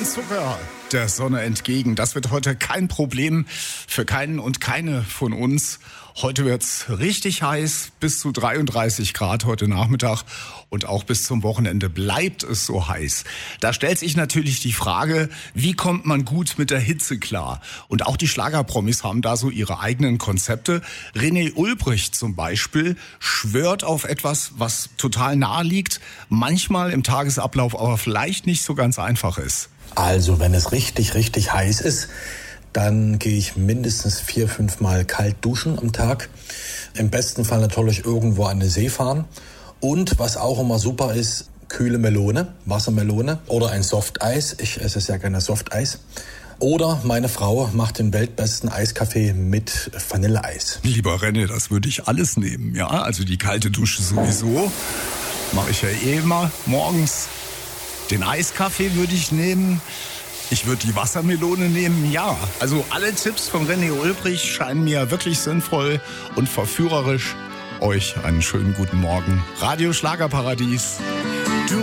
bisschen Zucker der Sonne entgegen. Das wird heute kein Problem für keinen und keine von uns. Heute wird's richtig heiß, bis zu 33 Grad heute Nachmittag und auch bis zum Wochenende bleibt es so heiß. Da stellt sich natürlich die Frage, wie kommt man gut mit der Hitze klar? Und auch die Schlagerpromis haben da so ihre eigenen Konzepte. René Ulbricht zum Beispiel schwört auf etwas, was total nahe liegt, manchmal im Tagesablauf aber vielleicht nicht so ganz einfach ist. Also, wenn es richtig, richtig heiß ist, dann gehe ich mindestens 4-5 Mal kalt duschen am Tag. Im besten Fall natürlich irgendwo an den See fahren. Und was auch immer super ist, kühle Melone, Wassermelone oder ein Softeis. Ich esse sehr gerne Softeis. Oder meine Frau macht den weltbesten Eiskaffee mit Vanilleeis. Lieber René, das würde ich alles nehmen, ja. Also die kalte Dusche sowieso. Mache ich ja eh immer morgens. Den Eiskaffee würde ich nehmen. Ich würde die Wassermelone nehmen, ja. Also alle Tipps von René Ulbricht scheinen mir wirklich sinnvoll und verführerisch. Euch einen schönen guten Morgen. Radio Schlagerparadies.